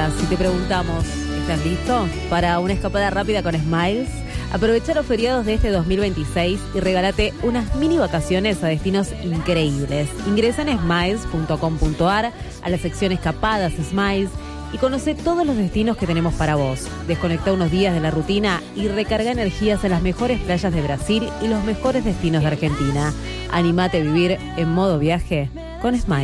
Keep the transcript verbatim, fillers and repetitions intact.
días y te preguntamos, ¿estás listo para una escapada rápida con Smiles? Aprovecha los feriados de este dos mil veintiséis y regálate unas mini vacaciones a destinos increíbles. Ingresa en smiles punto com punto a r a la sección Escapadas Smiles y conoce todos los destinos que tenemos para vos. Desconecta unos días de la rutina y recarga energías en las mejores playas de Brasil y los mejores destinos de Argentina. Anímate a vivir en modo viaje con Smiles.